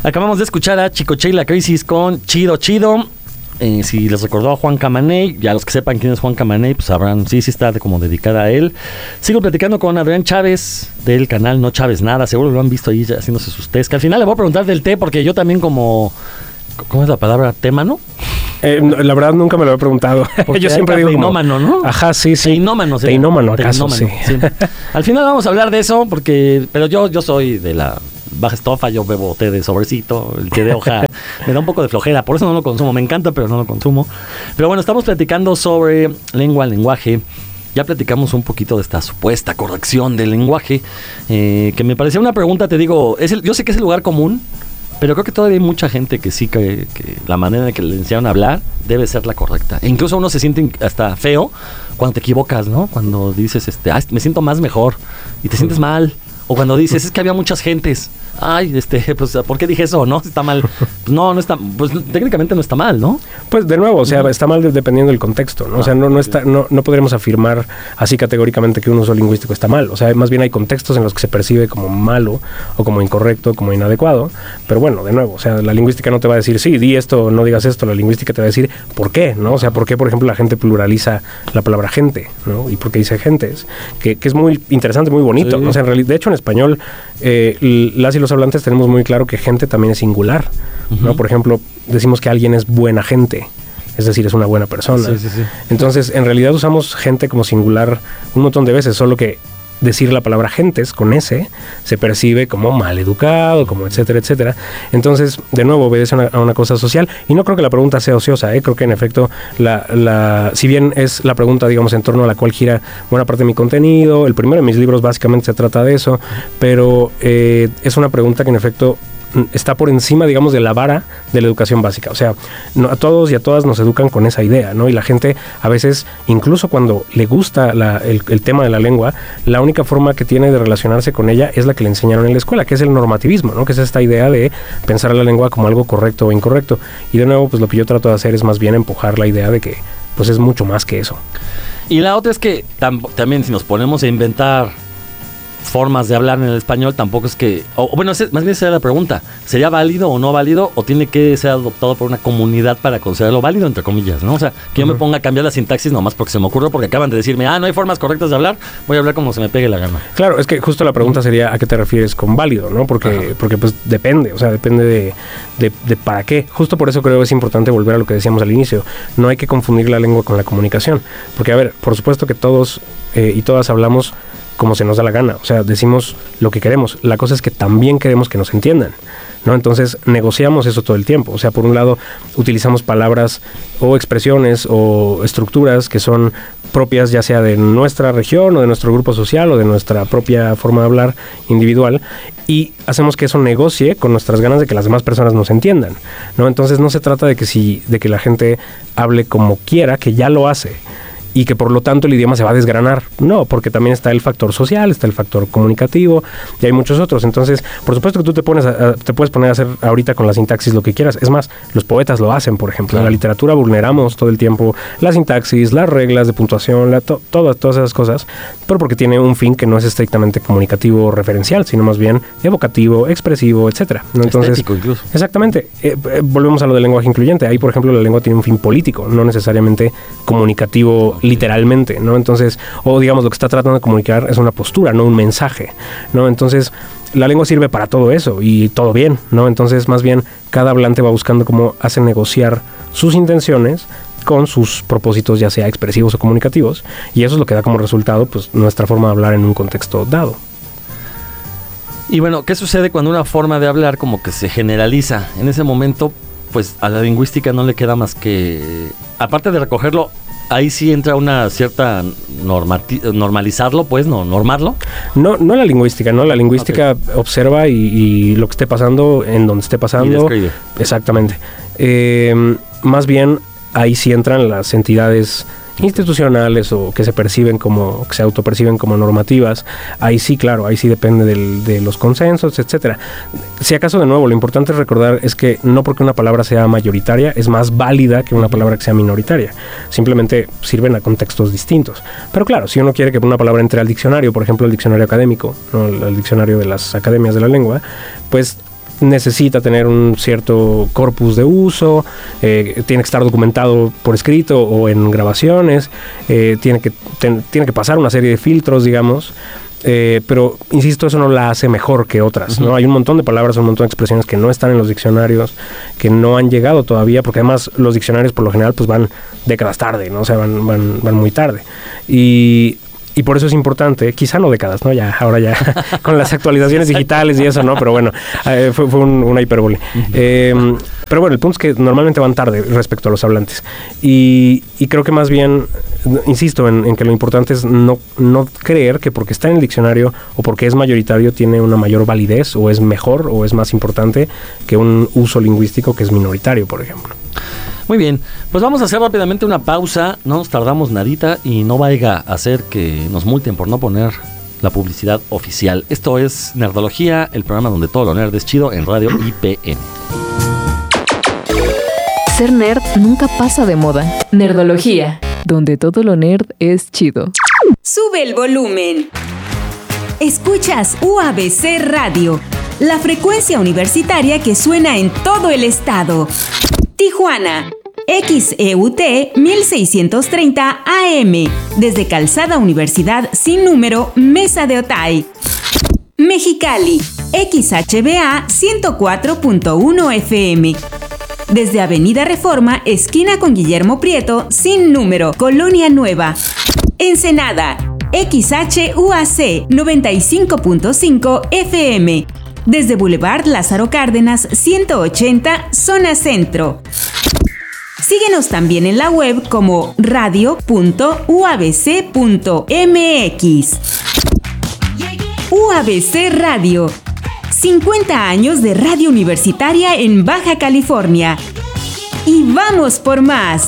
Acabamos de escuchar a Chicoche y la Crisis con Chido Chido. Si les recordó a Juan Camaney, ya los que sepan quién es Juan Camaney, pues sabrán, sí está como dedicada a él. Sigo platicando con Adrián Chávez del canal No Chávez Nada, seguro lo han visto ahí ya haciéndose sus test, que al final le voy a preguntar del té, porque yo también ¿cómo es la palabra? ¿Témano? La verdad nunca me lo he preguntado. Yo siempre digo teinómano, ¿no? Ajá, sí. Teinómano. Teinómano, ¿acaso? Sí. Al final vamos a hablar de eso, pero yo soy de la baja estofa, yo bebo té de sobrecito, el té de hoja me da un poco de flojera, por eso no lo consumo, me encanta, pero no lo consumo. Pero bueno, estamos platicando sobre lenguaje. Ya platicamos un poquito de esta supuesta corrección del lenguaje, que me parecía una pregunta, te digo, yo sé que es el lugar común, pero creo que todavía hay mucha gente que sí que la manera en que le enseñaron a hablar debe ser la correcta. E incluso uno se siente hasta feo cuando te equivocas, ¿no? Cuando dices, me siento más mejor, y te sientes mal. O cuando dices, es que había muchas gentes. Ay, pues, ¿por qué dije eso? ¿No? Está mal. Pues no está, pues técnicamente no está mal, ¿no? Pues de nuevo, o sea, está mal dependiendo del contexto, ¿no? O sea, no podremos afirmar así categóricamente que un uso lingüístico está mal. O sea, más bien hay contextos en los que se percibe como malo, o como incorrecto, como inadecuado. Pero bueno, de nuevo, o sea, la lingüística no te va a decir, sí, di esto, no digas esto. La lingüística te va a decir, ¿por qué? ¿No? O sea, ¿por qué, por ejemplo, la gente pluraliza la palabra gente, ¿no? Y por qué dice gentes, que es muy interesante, muy bonito, sí. ¿No? O sea, en realidad, de hecho, en español, las y los hablantes tenemos muy claro que gente también es singular, ¿no? Uh-huh. Por ejemplo, decimos que alguien es buena gente, es decir, es una buena persona. Sí. Entonces, en realidad usamos gente como singular un montón de veces, solo que decir la palabra gentes con S se percibe como mal educado, como etcétera, etcétera. Entonces, de nuevo, obedece a una cosa social, y no creo que la pregunta sea ociosa, creo que en efecto, si bien es la pregunta, digamos, en torno a la cual gira buena parte de mi contenido, el primero de mis libros básicamente se trata de eso, pero es una pregunta que en efecto está por encima, digamos, de la vara de la educación básica. O sea, a todos y a todas nos educan con esa idea, ¿no? Y la gente a veces, incluso cuando le gusta el tema de la lengua, la única forma que tiene de relacionarse con ella es la que le enseñaron en la escuela, que es el normativismo, ¿no? Que es esta idea de pensar a la lengua como algo correcto o incorrecto. Y de nuevo, pues lo que yo trato de hacer es más bien empujar la idea de que pues es mucho más que eso. Y la otra es que también si nos ponemos a inventar formas de hablar en el español, tampoco es que, más bien sería la pregunta, ¿sería válido o no válido, o tiene que ser adoptado por una comunidad para considerarlo válido, entre comillas, ¿no? O sea, que yo me ponga a cambiar la sintaxis nomás porque se me ocurrió, porque acaban de decirme, no hay formas correctas de hablar, voy a hablar como se me pegue la gana. Claro, es que justo la pregunta sería, ¿a qué te refieres con válido, no? Porque pues depende, o sea, depende de para qué. Justo por eso creo que es importante volver a lo que decíamos al inicio, no hay que confundir la lengua con la comunicación, porque a ver, por supuesto que todos y todas hablamos como se nos da la gana, o sea, decimos lo que queremos, la cosa es que también queremos que nos entiendan, ¿no? Entonces negociamos eso todo el tiempo, o sea, por un lado utilizamos palabras o expresiones o estructuras que son propias ya sea de nuestra región o de nuestro grupo social o de nuestra propia forma de hablar individual, y hacemos que eso negocie con nuestras ganas de que las demás personas nos entiendan, ¿no? Entonces no se trata de que la gente hable como quiera, que ya lo hace, y que por lo tanto el idioma se va a desgranar. No, porque también está el factor social, está el factor comunicativo y hay muchos otros. Entonces, por supuesto que tú te puedes poner a hacer ahorita con la sintaxis lo que quieras. Es más, los poetas lo hacen, por ejemplo. Claro. En la literatura vulneramos todo el tiempo la sintaxis, las reglas de puntuación, todas esas cosas, pero porque tiene un fin que no es estrictamente comunicativo o referencial, sino más bien evocativo, expresivo, etcétera, ¿no? Entonces, estético incluso. Exactamente. Volvemos a lo del lenguaje incluyente. Ahí, por ejemplo, la lengua tiene un fin político, no necesariamente comunicativo literalmente, ¿no? Entonces, o digamos, lo que está tratando de comunicar es una postura, no un mensaje, ¿no? Entonces, la lengua sirve para todo eso y todo bien, ¿no? Entonces, más bien, cada hablante va buscando cómo hace negociar sus intenciones con sus propósitos, ya sea expresivos o comunicativos, y eso es lo que da como resultado, pues, nuestra forma de hablar en un contexto dado. Y bueno, ¿qué sucede cuando una forma de hablar como que se generaliza? En ese momento, pues, a la lingüística no le queda más que, aparte de recogerlo, ahí sí entra una cierta normalizarlo, pues, ¿no? Normarlo. No la lingüística, ¿no? La lingüística observa y lo que esté pasando en donde esté pasando. Y describe. Exactamente. Más bien, ahí sí entran las entidades institucionales o que se autoperciben como normativas. Ahí sí, claro, ahí sí depende de los consensos, etcétera. Si acaso, de nuevo, lo importante es recordar es que no porque una palabra sea mayoritaria es más válida que una palabra que sea minoritaria. Simplemente sirven a contextos distintos. Pero claro, si uno quiere que una palabra entre al diccionario, por ejemplo, el diccionario académico, ¿no? El diccionario de las academias de la lengua, pues necesita tener un cierto corpus de uso, tiene que estar documentado por escrito o en grabaciones, tiene que pasar una serie de filtros, digamos. Pero, insisto, eso no la hace mejor que otras, ¿no? Hay un montón de palabras, un montón de expresiones que no están en los diccionarios, que no han llegado todavía, porque además los diccionarios por lo general pues van décadas tarde, ¿no? O sea, van muy tarde. Y por eso es importante, quizá no décadas, ¿no? Ya, ahora ya, con las actualizaciones digitales y eso, ¿no? Pero bueno, fue una hipérbole. Pero bueno, el punto es que normalmente van tarde respecto a los hablantes. Y creo que más bien, insisto, en que lo importante es no creer que porque está en el diccionario o porque es mayoritario tiene una mayor validez, o es mejor, o es más importante que un uso lingüístico que es minoritario, por ejemplo. Muy bien, pues vamos a hacer rápidamente una pausa, no nos tardamos nadita y no vaya a hacer que nos multen por no poner la publicidad oficial. Esto es Nerdología, el programa donde todo lo nerd es chido en Radio IPN. Ser nerd nunca pasa de moda. Nerdología, donde todo lo nerd es chido. Sube el volumen. Escuchas UABC Radio, la frecuencia universitaria que suena en todo el estado. Tijuana, XEUT 1630 AM, desde Calzada Universidad sin número, Mesa de Otay. Mexicali, XHBA 104.1 FM, desde Avenida Reforma, esquina con Guillermo Prieto, sin número, Colonia Nueva. Ensenada, XHUAC 95.5 FM, desde Boulevard Lázaro Cárdenas 180, zona centro. Síguenos también en la web como radio.uabc.mx. UABC Radio, 50 años de radio universitaria en Baja California. Y vamos por más.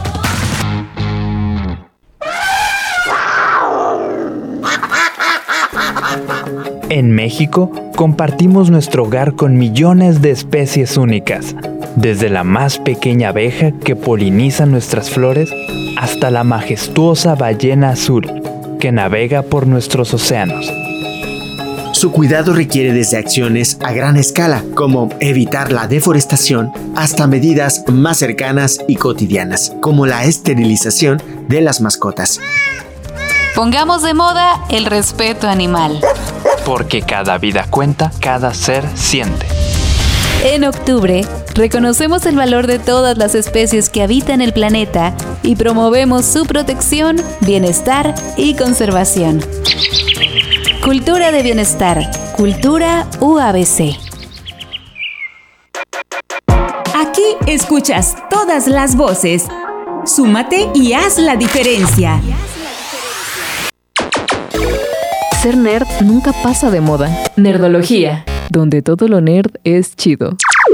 En México, compartimos nuestro hogar con millones de especies únicas, desde la más pequeña abeja que poliniza nuestras flores hasta la majestuosa ballena azul que navega por nuestros océanos. Su cuidado requiere desde acciones a gran escala, como evitar la deforestación, hasta medidas más cercanas y cotidianas, como la esterilización de las mascotas. Pongamos de moda el respeto animal. Porque cada vida cuenta, cada ser siente. En octubre, reconocemos el valor de todas las especies que habitan el planeta y promovemos su protección, bienestar y conservación. Cultura de bienestar. Cultura UABC. Aquí escuchas todas las voces. Súmate y haz la diferencia. Ser nerd nunca pasa de moda. Nerdología, donde todo lo nerd es chido.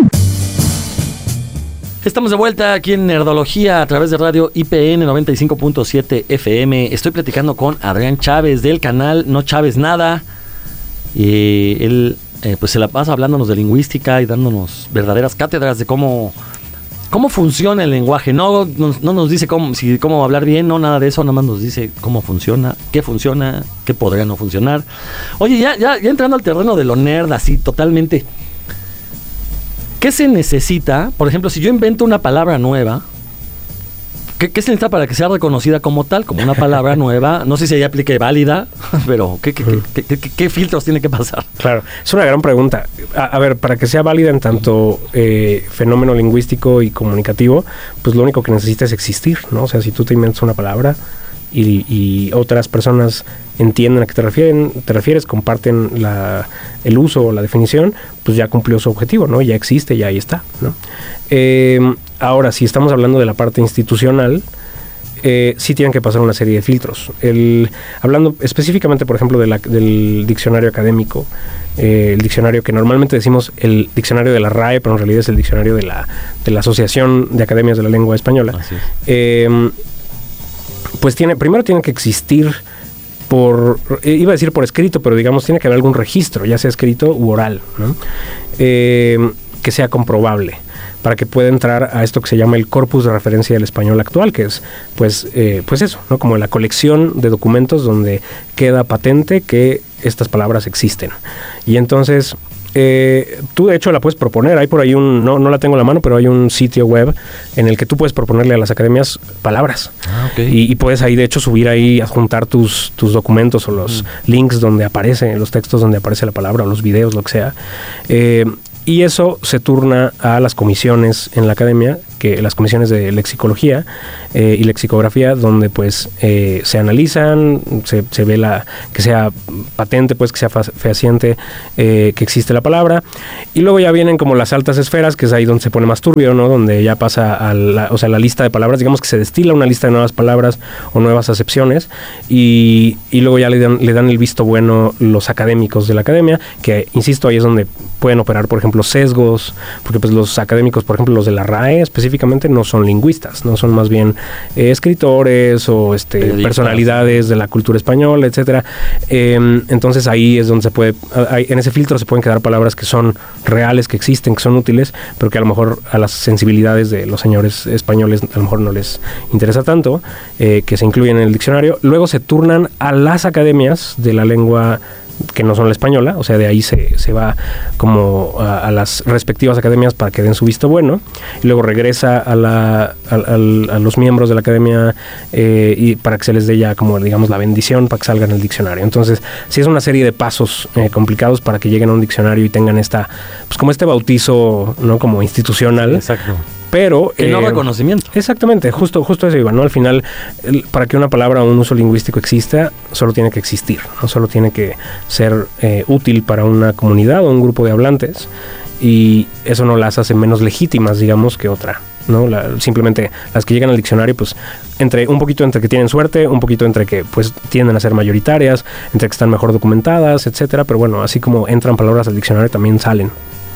Estamos de vuelta aquí en Nerdología a través de Radio IPN 95.7 FM. Estoy platicando con Adrián Chávez del canal No Chávez Nada. Él pues se la pasa hablándonos de lingüística y dándonos verdaderas cátedras de cómo funciona el lenguaje. No nos dice cómo hablar bien, no nada de eso, nada más nos dice cómo funciona, qué podría no funcionar. Oye, ya entrando al terreno de lo nerd, así totalmente, ¿qué se necesita? Por ejemplo, si yo invento una palabra nueva, ¿qué se necesita para que sea reconocida como tal, como una palabra nueva? No sé si ahí aplique válida, pero ¿qué filtros tiene que pasar? Claro, es una gran pregunta. A ver, para que sea válida en tanto fenómeno lingüístico y comunicativo, pues lo único que necesita es existir, ¿no? O sea, si tú te inventas una palabra y otras personas entienden a qué te refieres, comparten el uso o la definición, pues ya cumplió su objetivo, ¿no? Ya existe, ya ahí está, ¿no? Ahora, si estamos hablando de la parte institucional, sí tienen que pasar una serie de filtros. Hablando específicamente, por ejemplo, del diccionario académico, el diccionario que normalmente decimos el diccionario de la RAE, pero en realidad es el diccionario de la Asociación de Academias de la Lengua Española. Pues primero tiene que existir iba a decir por escrito, pero digamos tiene que haber algún registro, ya sea escrito u oral, ¿no? Que sea comprobable, para que pueda entrar a esto que se llama el corpus de referencia del español actual, que es pues eso, ¿no? Como la colección de documentos donde queda patente que estas palabras existen. Y entonces tú de hecho la puedes proponer. Hay por ahí no la tengo en la mano, pero hay un sitio web en el que tú puedes proponerle a las academias palabras. Y puedes ahí de hecho subir ahí, adjuntar tus documentos o los links donde aparece, los textos donde aparece la palabra, o los videos, lo que sea. Y eso se turna a las comisiones en la academia, que las comisiones de lexicología y lexicografía, donde pues se analizan, se ve que sea patente, pues que sea fehaciente que existe la palabra. Y luego ya vienen como las altas esferas, que es ahí donde se pone más turbio, ¿no? Donde ya pasa a la lista de palabras, digamos que se destila una lista de nuevas palabras o nuevas acepciones, y luego ya le dan el visto bueno los académicos de la academia, que insisto, ahí es donde pueden operar, por ejemplo, sesgos, porque pues los académicos, por ejemplo, los de la RAE específicamente, no son lingüistas, no son más bien escritores o personalidades de la cultura española, etcétera. Entonces ahí es donde se puede, en ese filtro se pueden quedar palabras que son reales, que existen, que son útiles, pero que a lo mejor a las sensibilidades de los señores españoles a lo mejor no les interesa tanto, que se incluyen en el diccionario. Luego se turnan a las academias de la lengua que no son la española, o sea, de ahí se va como a las respectivas academias para que den su visto bueno, y luego regresa a los miembros de la academia y para que se les dé ya como, digamos, la bendición para que salgan en el diccionario. Entonces, sí es una serie de pasos complicados para que lleguen a un diccionario y tengan pues como este bautizo, ¿no? Como institucional. Exacto. Pero que no reconocimiento. Exactamente, justo eso iba, ¿no? Al final, para que una palabra o un uso lingüístico exista, solo tiene que existir, no solo tiene que ser útil para una comunidad o un grupo de hablantes, y eso no las hace menos legítimas, digamos, que otra, ¿no? Simplemente las que llegan al diccionario, pues un poquito entre que tienen suerte, un poquito entre que pues tienden a ser mayoritarias, entre que están mejor documentadas, etcétera, pero bueno, así como entran palabras al diccionario, también salen.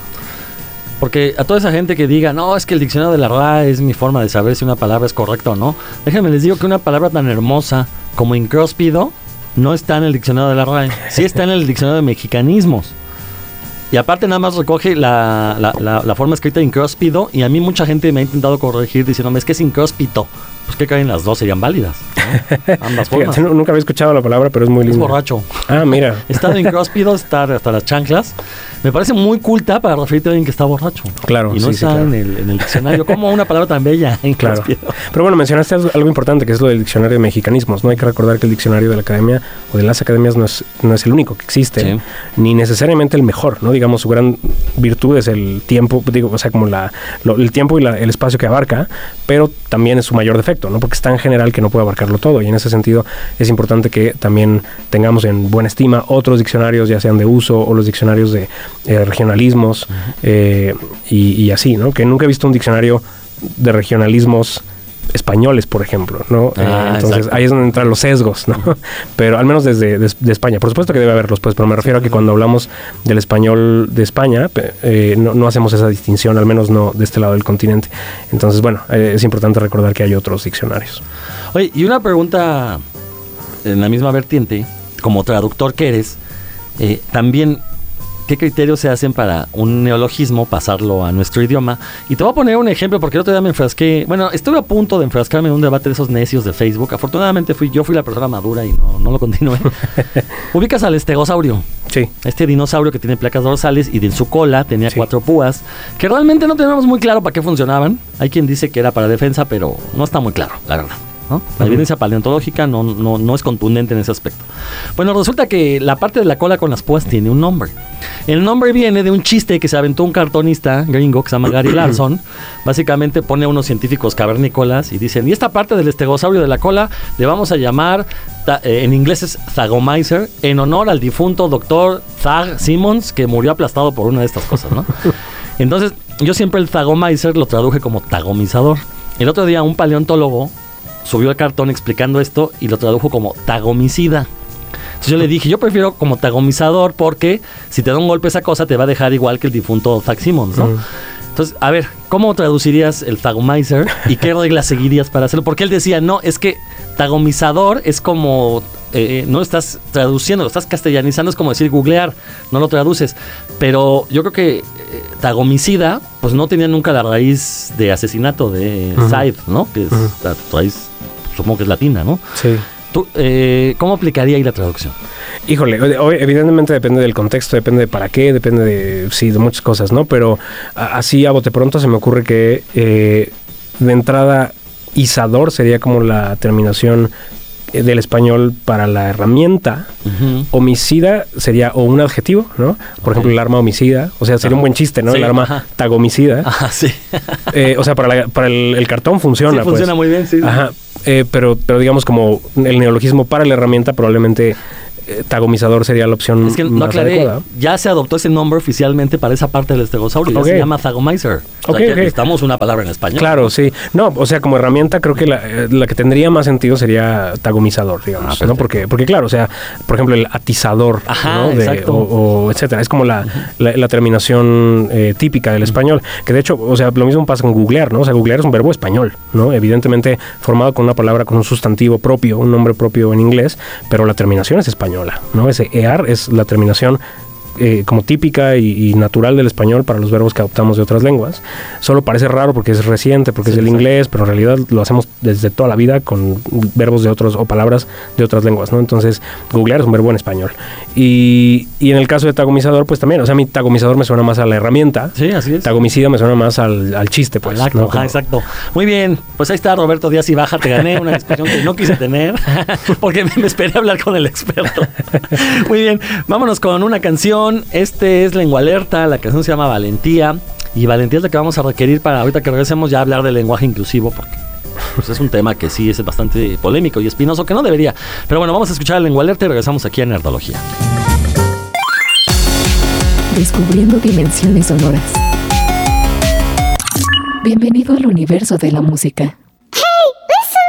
Porque a toda esa gente que diga, no, es que el diccionario de la RAE es mi forma de saber si una palabra es correcta o no, déjenme les digo que una palabra tan hermosa como incróspido no está en el diccionario de la RAE, sí está en el diccionario de mexicanismos. Y aparte nada más recoge la forma escrita de incróspido, y a mí mucha gente me ha intentado corregir diciéndome, es que es incróspito. Pues que caen las dos, serían válidas, ¿no? Ambas formas. Fíjate, nunca había escuchado la palabra, pero es muy linda. Es borracho. Ah, mira. Estar incróspido, estar hasta las chanclas. Me parece muy culta para referirte a alguien que está borracho. Claro. Y no está claro. en el diccionario. ¿Cómo una palabra tan bella? Claro. Pero bueno, mencionaste algo importante, que es lo del diccionario de mexicanismos, ¿no? Hay que recordar que el diccionario de la academia o de las academias no es el único que existe, sí, ni necesariamente el mejor, ¿no? Digamos, su gran virtud es el tiempo, o sea, como el tiempo y el espacio que abarca, pero también es su mayor defecto, ¿no? Porque es tan general que no puede abarcarlo todo, y en ese sentido es importante que también tengamos en buena estima otros diccionarios, ya sean de uso o los diccionarios de regionalismos, y así, ¿no? Que nunca he visto un diccionario de regionalismos españoles, por ejemplo, ¿no? Entonces exacto. Ahí es donde entran los sesgos, ¿no? Pero al menos de España. Por supuesto que debe haberlos, pues, pero me refiero a que cuando hablamos del español de España, no hacemos esa distinción, al menos no de este lado del continente. Entonces, bueno, es importante recordar que hay otros diccionarios. Oye, y una pregunta en la misma vertiente, como traductor que eres, también, ¿qué criterios se hacen para un neologismo pasarlo a nuestro idioma? Y te voy a poner un ejemplo, porque el otro día me enfrasqué, estuve a punto de enfrascarme en un debate de esos necios de Facebook. Afortunadamente yo fui la persona madura y no lo continué. Ubicas al estegosaurio. Sí. Este dinosaurio que tiene placas dorsales y en su cola tenía 4 púas, que realmente no tenemos muy claro para qué funcionaban. Hay quien dice que era para defensa, pero no está muy claro, la verdad, ¿no? La evidencia paleontológica no es contundente en ese aspecto. Bueno, resulta que la parte de la cola con las púas tiene un nombre. El nombre viene de un chiste que se aventó un cartonista gringo que se llama Gary Larson. Básicamente pone a unos científicos cavernícolas y dicen, y esta parte del estegosaurio de la cola le vamos a llamar, en inglés es Thagomizer, en honor al difunto doctor Thag Simmons, que murió aplastado por una de estas cosas, ¿no? Entonces, yo siempre el Thagomizer lo traduje como tagomizador. El otro día un paleontólogo subió el cartón explicando esto y lo tradujo como tagomicida. Entonces yo le dije, yo prefiero como tagomizador, porque si te da un golpe esa cosa te va a dejar igual que el difunto Thag Simmons, ¿no? Entonces, a ver, ¿cómo traducirías el tagomizer y qué reglas seguirías para hacerlo? Porque él decía, no, es que tagomizador es como, no lo estás traduciendo, lo estás castellanizando, es como decir googlear, no lo traduces. Pero yo creo que tagomicida, pues no tenía nunca la raíz de asesinato de Said, ¿no? Que es la raíz, supongo que es latina, ¿no? Sí. ¿Tú, cómo aplicaría ahí la traducción? Híjole, evidentemente depende del contexto, depende de para qué, depende de muchas cosas, ¿no? Pero así a bote pronto se me ocurre que de entrada izador sería como la terminación del español para la herramienta. Homicida sería o un adjetivo, ¿no? Por ejemplo, el arma homicida, o sea, sería un buen chiste, ¿no? Sí, el arma tagomicida. Sí. O sea, para el cartón funciona. Sí, funciona muy bien, sí. Ajá. Pero digamos como el neologismo para la herramienta probablemente tagomizador sería la opción es que no más aclaré, adecuada. ya se adoptó ese nombre oficialmente para esa parte del estegosaurio, ya se llama tagomizer. O sea, que necesitamos una palabra en español. Claro, sí. No, o sea, como herramienta creo que la que tendría más sentido sería tagomizador, digamos, ¿no? Porque claro, o sea, por ejemplo, el atizador, ¿no? Exacto. O etcétera. Es como la terminación típica del español, que de hecho, o sea, lo mismo pasa con googlear, ¿no? O sea, googlear es un verbo español, ¿no? Evidentemente formado con una palabra, con un sustantivo propio, un nombre propio en inglés, pero la terminación es española, ¿no? Ese ear es la terminación como típica y natural del español para los verbos que adoptamos de otras lenguas. Solo parece raro porque es reciente, porque es del inglés, pero en realidad lo hacemos desde toda la vida con verbos de otros o palabras de otras lenguas, ¿no? Entonces, googlear es un verbo en español. Y en el caso de tagomizador, pues también, o sea, mi tagomizador me suena más a la herramienta. Sí, así es. Tagomicida me suena más al chiste, pues. Exacto, ¿no? Exacto. Muy bien, pues ahí está Roberto Díaz y Baja, te gané una discusión que no quise tener porque me esperé a hablar con el experto. Muy bien, vámonos con una canción. Este es Lengua Alerta, la canción se llama Valentía, y valentía es la que vamos a requerir para ahorita que regresemos ya a hablar del lenguaje inclusivo, porque pues, es un tema que sí es bastante polémico y espinoso, que no debería. Pero bueno, vamos a escuchar Lengua Alerta y regresamos aquí a Nerdología. Descubriendo dimensiones sonoras. Bienvenido al universo de la música.